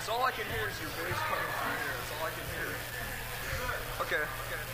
All I can hear is your voice coming through here. That's all I can hear. Okay.